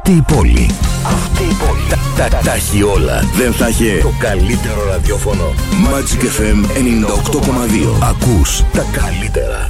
Αυτή η πόλη. Τα έχει όλα. Δεν θα είχε το καλύτερο ραδιόφωνο. Magic FM 98,2. Ακούς τα καλύτερα.